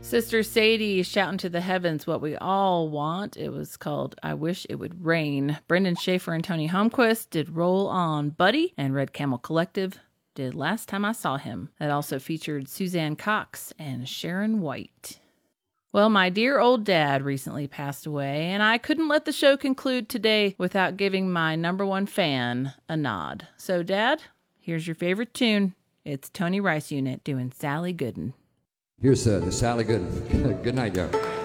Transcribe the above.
Sister Sadie shouting to the heavens what we all want. It was called I Wish It Would Rain. Brendan Schaefer and Tony Holmquist did Roll On Buddy, and Red Camel Collective did Last Time I Saw Him. That also featured Suzanne Cox and Sharon White. Well, my dear old dad recently passed away, and I couldn't let the show conclude today without giving my number one fan a nod. So, Dad, here's your favorite tune. It's Tony Rice Unit doing Sally Gooden. Here's the Sally Gooden. Good night, y'all.